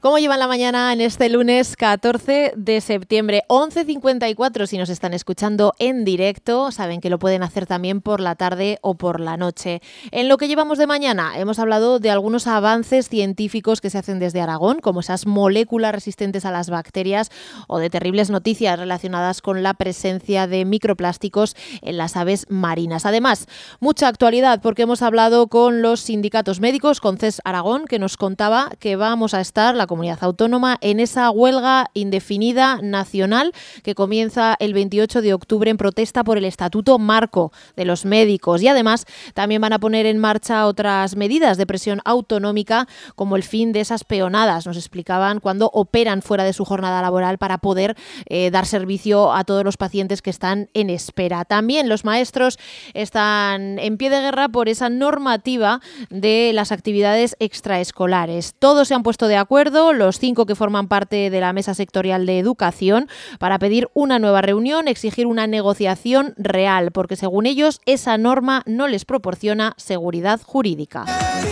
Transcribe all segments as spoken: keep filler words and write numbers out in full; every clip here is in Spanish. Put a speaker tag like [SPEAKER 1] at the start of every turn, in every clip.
[SPEAKER 1] ¿Cómo llevan la mañana en este lunes catorce de septiembre? once cincuenta y cuatro si nos están escuchando en directo. Saben que lo pueden hacer también por la tarde o por la noche. En lo que llevamos de mañana hemos hablado de algunos avances científicos que se hacen desde Aragón, como esas moléculas resistentes a las bacterias, o de terribles noticias relacionadas con la presencia de microplásticos en las aves marinas. Además, mucha actualidad porque hemos hablado con los sindicatos médicos, con C E S Aragón, que nos contaba que vamos a estar, la comunidad autónoma, en esa huelga indefinida nacional que comienza el veintiocho de octubre en protesta por el Estatuto Marco de los médicos. Y además también van a poner en marcha otras medidas de presión autonómica, como el fin de esas peonadas, nos explicaban, cuando operan fuera de su jornada laboral para poder eh, dar servicio a todos los pacientes que están en espera. También los maestros están en pie de guerra por esa normativa de las actividades extraescolares. Todos se han puesto de acuerdo, los cinco que forman parte de la Mesa Sectorial de Educación, para pedir una nueva reunión, exigir una negociación real, porque según ellos esa norma no les proporciona seguridad jurídica.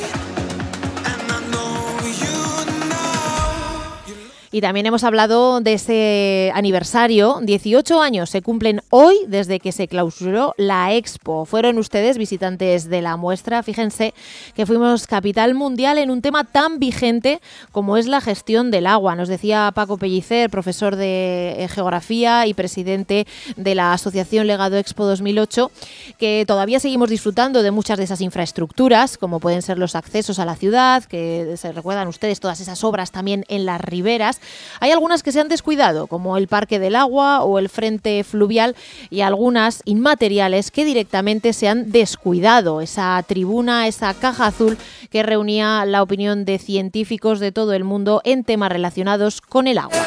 [SPEAKER 1] Y también hemos hablado de ese aniversario. dieciocho años se cumplen hoy desde que se clausuró la Expo. Fueron ustedes visitantes de la muestra. Fíjense que fuimos capital mundial en un tema tan vigente como es la gestión del agua. Nos decía Paco Pellicer, profesor de Geografía y presidente de la Asociación Legado Expo dos mil ocho, que todavía seguimos disfrutando de muchas de esas infraestructuras, como pueden ser los accesos a la ciudad, que se recuerdan ustedes todas esas obras también en las riberas. Hay algunas que se han descuidado, como el Parque del Agua o el Frente Fluvial, y algunas inmateriales que directamente se han descuidado. Esa tribuna, esa caja azul que reunía la opinión de científicos de todo el mundo en temas relacionados con el agua.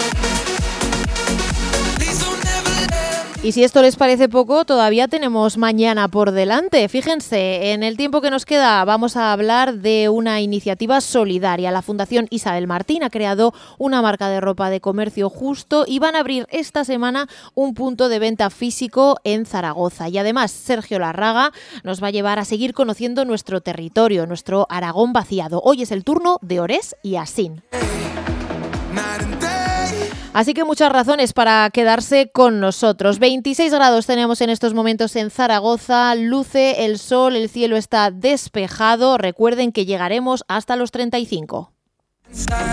[SPEAKER 1] Y si esto les parece poco, todavía tenemos mañana por delante. Fíjense, en el tiempo que nos queda vamos a hablar de una iniciativa solidaria. La Fundación Isabel Martín ha creado una marca de ropa de comercio justo y van a abrir esta semana un punto de venta físico en Zaragoza. Y además, Sergio Larraga nos va a llevar a seguir conociendo nuestro territorio, nuestro Aragón vaciado. Hoy es el turno de Orés y Asín. Así que muchas razones para quedarse con nosotros. veintiséis grados tenemos en estos momentos en Zaragoza, luce el sol, el cielo está despejado. Recuerden que llegaremos hasta los treinta y cinco.